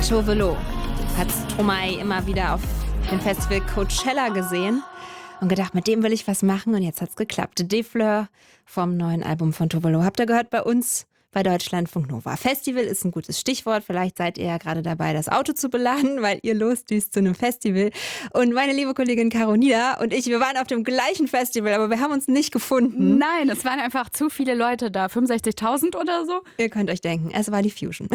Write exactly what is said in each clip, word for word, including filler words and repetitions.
Tovelo hat Stromae immer wieder auf dem Festival Coachella gesehen und gedacht, mit dem will ich was machen, und jetzt hat's geklappt. Defleur vom neuen Album von Tovelo habt ihr gehört bei uns bei Deutschlandfunk Nova. Festival ist ein gutes Stichwort. Vielleicht seid ihr ja gerade dabei, das Auto zu beladen, weil ihr losdüst zu einem Festival. Und meine liebe Kollegin Caro Nieder und ich, wir waren auf dem gleichen Festival, aber wir haben uns nicht gefunden. Nein, es waren einfach zu viele Leute da. fünfundsechzigtausend oder so? Ihr könnt euch denken, es war die Fusion.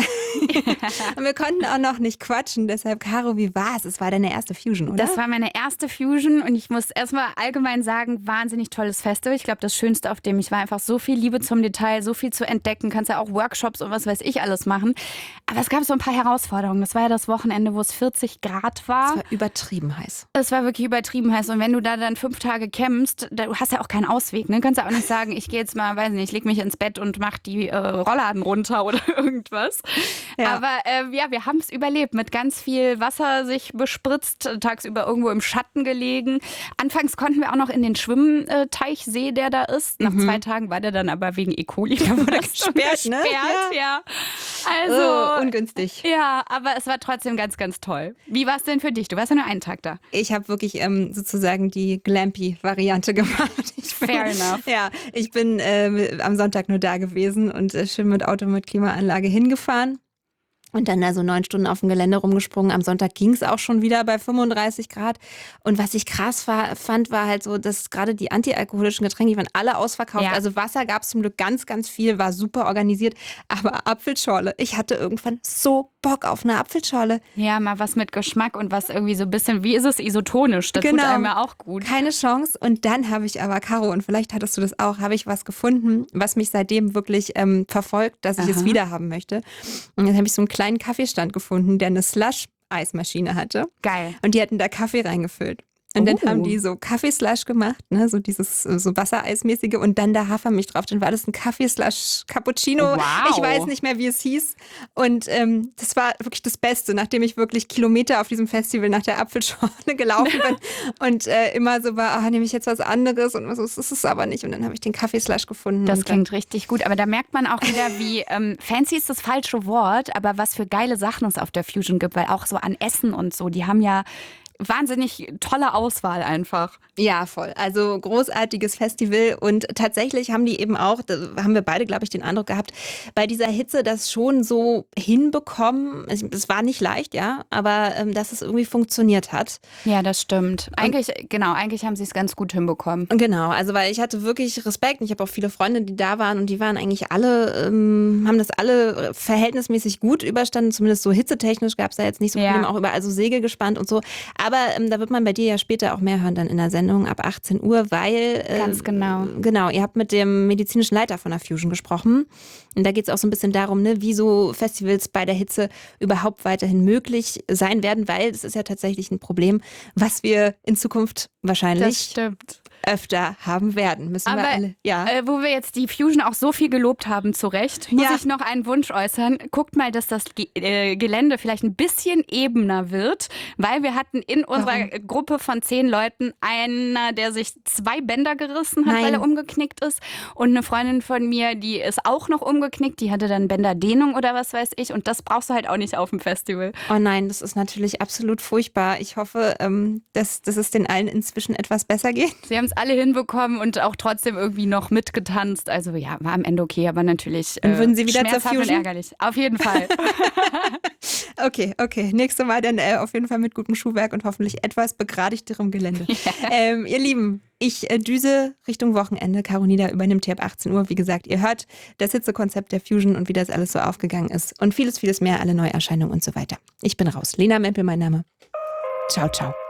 Und wir konnten auch noch nicht quatschen. Deshalb, Caro, wie war es? Es war deine erste Fusion, oder? Das war meine erste Fusion und ich muss erstmal allgemein sagen, wahnsinnig tolles Festival. Ich glaube, das Schönste, auf dem ich war, einfach so viel Liebe zum Detail, so viel zu entdecken. Kannst ja auch Workshops und was weiß ich alles machen. Aber es gab so ein paar Herausforderungen. Das war ja das Wochenende, wo es vierzig Grad war. Es war übertrieben heiß. Es war wirklich übertrieben heiß. Und wenn du da dann fünf Tage campst, du hast ja auch keinen Ausweg. Ne? Du kannst ja auch nicht sagen, ich gehe jetzt mal, weiß nicht, ich leg mich ins Bett und mach die äh, Rollladen runter oder irgendwas. Ja. Aber äh, ja, wir haben es überlebt. Mit ganz viel Wasser sich bespritzt, tagsüber irgendwo im Schatten gelegen. Anfangs konnten wir auch noch in den Schwimmteichsee, der da ist. Nach mhm. zwei Tagen war der dann aber wegen E. coli. Da wurde gesperrt, ne? Ja. ja. Also oh, ungünstig. Ja, aber es war trotzdem ganz, ganz toll. Wie war es denn für dich? Du warst ja nur einen Tag da. Ich habe wirklich ähm, sozusagen die Glampy-Variante gemacht. Ich bin, Fair enough. Ja, ich bin äh, am Sonntag nur da gewesen und äh, schön mit Auto mit Klimaanlage hingefahren. Und dann da so neun Stunden auf dem Gelände rumgesprungen. Am Sonntag ging es auch schon wieder bei fünfunddreißig Grad. Und was ich krass war, fand, war halt so, dass gerade die antialkoholischen Getränke, die waren alle ausverkauft. Ja. Also Wasser gab es zum Glück ganz, ganz viel, war super organisiert. Aber Apfelschorle, ich hatte irgendwann so Bock auf eine Apfelschorle. Ja, mal was mit Geschmack und was irgendwie so ein bisschen, wie ist es, isotonisch. Das genau. tut einem ja auch gut. Keine Chance. Und dann habe ich aber, Caro, und vielleicht hattest du das auch, habe ich was gefunden, was mich seitdem wirklich ähm, verfolgt, dass ich Aha. es wieder haben möchte. Und dann habe ich so einen kleinen einen Kaffeestand gefunden, der eine Slush-Eismaschine hatte. Geil. Und die hatten da Kaffee reingefüllt. Und dann oh. haben die so Kaffeeslush gemacht, ne, so dieses so Wassereismäßige und dann da Hafermilch drauf. Dann war das ein Kaffeeslush Cappuccino. Wow. Ich weiß nicht mehr, wie es hieß. Und ähm, das war wirklich das Beste, nachdem ich wirklich Kilometer auf diesem Festival nach der Apfelschorle gelaufen bin und äh, immer so war, ah, nehme ich jetzt was anderes und so, das ist es aber nicht. Und dann habe ich den Kaffeeslush gefunden. Das klingt richtig gut, aber da merkt man auch wieder, wie ähm, fancy ist das falsche Wort, aber was für geile Sachen es auf der Fusion gibt, weil auch so an Essen und so, die haben ja wahnsinnig tolle Auswahl einfach. Ja, voll. Also großartiges Festival und tatsächlich haben die eben auch, da haben wir beide, glaube ich, den Eindruck gehabt, bei dieser Hitze das schon so hinbekommen. Es war nicht leicht, ja, aber ähm, dass es irgendwie funktioniert hat. Ja, das stimmt. Eigentlich, und, genau, eigentlich haben sie es ganz gut hinbekommen. Genau, also weil ich hatte wirklich Respekt. Ich habe auch viele Freunde, die da waren und die waren eigentlich alle, ähm, haben das alle verhältnismäßig gut überstanden. Zumindest so hitzetechnisch gab es da jetzt nicht so ja. Probleme, auch überall so Segel gespannt und so. Aber ähm, da wird man bei dir ja später auch mehr hören dann in der Sendung ab achtzehn Uhr, weil... Äh, Ganz genau. Genau, ihr habt mit dem medizinischen Leiter von der Fusion gesprochen. Und da geht es auch so ein bisschen darum, ne, wie so Festivals bei der Hitze überhaupt weiterhin möglich sein werden, weil das ist ja tatsächlich ein Problem, was wir in Zukunft wahrscheinlich... Das stimmt. öfter haben werden. Müssen Aber, wir alle, ja. Äh, wo wir jetzt die Fusion auch so viel gelobt haben, zu Recht, muss ja. ich noch einen Wunsch äußern. Guckt mal, dass das Ge- äh, Gelände vielleicht ein bisschen ebener wird, weil wir hatten in unserer Warum? Gruppe von zehn Leuten einer, der sich zwei Bänder gerissen hat, Nein. weil er umgeknickt ist, und eine Freundin von mir, die ist auch noch umgeknickt, die hatte dann Bänderdehnung oder was weiß ich, und das brauchst du halt auch nicht auf dem Festival. Oh nein, das ist natürlich absolut furchtbar. Ich hoffe, ähm, dass, dass es den allen inzwischen etwas besser geht. Sie haben es alle hinbekommen und auch trotzdem irgendwie noch mitgetanzt. Also ja, war am Ende okay, aber natürlich äh, und würden Sie wieder zur schmerzhaft Fusion? Und ärgerlich. Auf jeden Fall. Okay, okay. Nächstes Mal dann äh, auf jeden Fall mit gutem Schuhwerk und hoffentlich etwas begradigterem Gelände. ähm, ihr Lieben, ich äh, düse Richtung Wochenende. Caro Nieder übernimmt hier ab achtzehn Uhr. Wie gesagt, ihr hört das Hitzekonzept der Fusion und wie das alles so aufgegangen ist. Und vieles, vieles mehr, alle Neuerscheinungen und so weiter. Ich bin raus. Lena Mempel, mein Name. Ciao, ciao.